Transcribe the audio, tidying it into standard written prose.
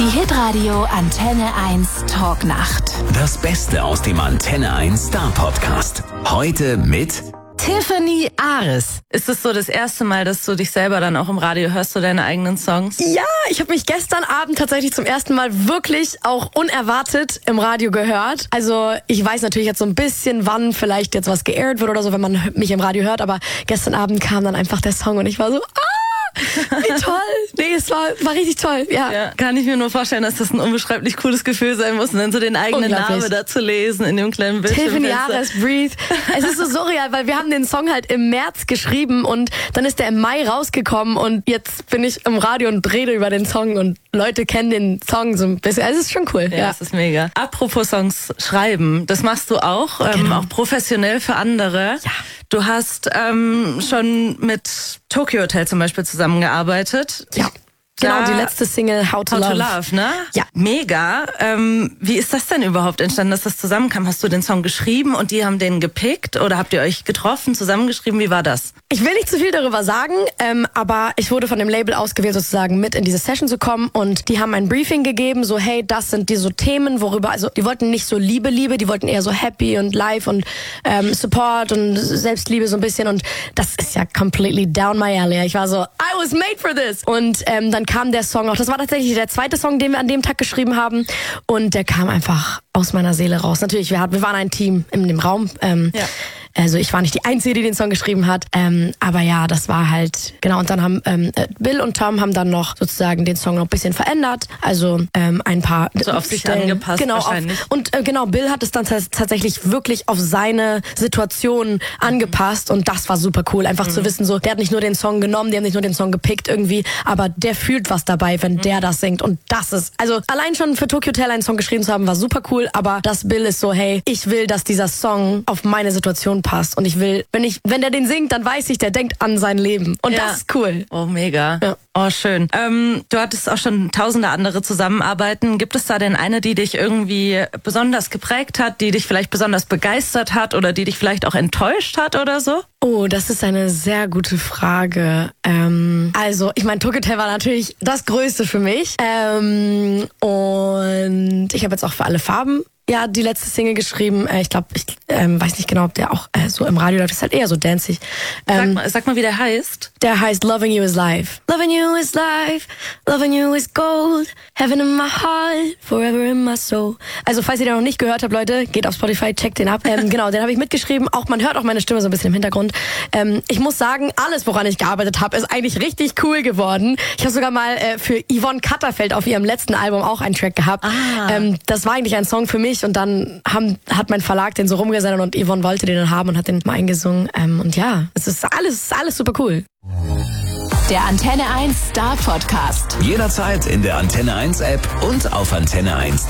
Die Hitradio Antenne 1 Talknacht. Das Beste aus dem Antenne 1 Star Podcast. Heute mit Tiffany Ares. Ist es so das erste Mal, dass du dich selber dann auch im Radio hörst, so deine eigenen Songs? Ja, ich habe mich gestern Abend tatsächlich zum ersten Mal wirklich auch unerwartet im Radio gehört. Also ich weiß natürlich jetzt so ein bisschen, wann vielleicht jetzt was geairt wird oder so, wenn man mich im Radio hört. Aber gestern Abend kam dann einfach der Song und ich war so, wie toll. Nee, es war richtig toll, ja. Kann ich mir nur vorstellen, dass das ein unbeschreiblich cooles Gefühl sein muss, und dann so den eigenen Namen da zu lesen in dem kleinen Bildschirm. Tiffany Ares, Breathe. Es ist so surreal, weil wir haben den Song halt im März geschrieben und dann ist der im Mai rausgekommen und jetzt bin ich im Radio und rede über den Song und Leute kennen den Song so ein bisschen. Also es ist schon cool. Ja, das ist mega. Apropos Songs schreiben, das machst du auch, auch professionell für andere. Ja. Du hast schon mit Tokyo Hotel zum Beispiel zusammengearbeitet. Ja. Genau, die letzte Single How to Love, ne? Ja. Mega. Wie ist das denn überhaupt entstanden, dass das zusammenkam? Hast du den Song geschrieben und die haben den gepickt oder habt ihr euch getroffen, zusammengeschrieben? Wie war das? Ich will nicht zu viel darüber sagen, aber ich wurde von dem Label ausgewählt, sozusagen mit in diese Session zu kommen und die haben ein Briefing gegeben, so hey, das sind die so Themen, worüber, also die wollten nicht so Liebe, die wollten eher so Happy und Life und Support und Selbstliebe so ein bisschen und das ist ja completely down my alley. Ich war so, I was made for this! Und dann kam der Song auch, das war tatsächlich der zweite Song, den wir an dem Tag geschrieben haben und der kam einfach aus meiner Seele raus. Natürlich, wir waren ein Team in dem Raum. Ja. Also ich war nicht die Einzige, die den Song geschrieben hat, aber ja, das war halt, genau, und dann haben Bill und Tom haben dann noch sozusagen den Song noch ein bisschen verändert, also ein paar so auf sich angepasst genau, wahrscheinlich. Genau, Bill hat es dann tatsächlich wirklich auf seine Situation angepasst und das war super cool, einfach zu wissen, so, der hat nicht nur den Song genommen, die haben nicht nur den Song gepickt irgendwie, aber der fühlt was dabei, wenn der das singt und das ist, also allein schon für Tokyo Hotel einen Song geschrieben zu haben, war super cool, aber das Bill ist so, hey, ich will, dass dieser Song auf meine Situation passt und ich will, wenn der den singt, dann weiß ich, der denkt an sein Leben und das ist cool. Oh, mega. Ja. Oh, schön. Du hattest auch schon tausende andere Zusammenarbeiten. Gibt es da denn eine, die dich irgendwie besonders geprägt hat, die dich vielleicht besonders begeistert hat oder die dich vielleicht auch enttäuscht hat oder so? Oh, das ist eine sehr gute Frage. Also, ich meine, Tokyo Hotel war natürlich das Größte für mich. Und ich habe jetzt auch für alle Farben die letzte Single geschrieben. Ich glaube, ich weiß nicht genau, ob der auch so im Radio läuft. Das ist halt eher so dancig. Sag mal, wie der heißt. Der heißt Loving You is Life. Loving you is life, loving you is gold, heaven in my heart, forever in my soul. Also, falls ihr den noch nicht gehört habt, Leute, geht auf Spotify, checkt den ab. Genau, den habe ich mitgeschrieben. Auch man hört auch meine Stimme so ein bisschen im Hintergrund. Ich muss sagen, alles, woran ich gearbeitet habe, ist eigentlich richtig cool geworden. Ich habe sogar mal für Yvonne Katterfeld auf ihrem letzten Album auch einen Track gehabt. Das war eigentlich ein Song für mich und dann hat mein Verlag den so rumgesendet und Yvonne wollte den dann haben und hat den mal eingesungen. Und ja, es ist alles super cool. Der Antenne 1 Star Podcast. jederzeit in der Antenne 1 App und auf antenne1.de.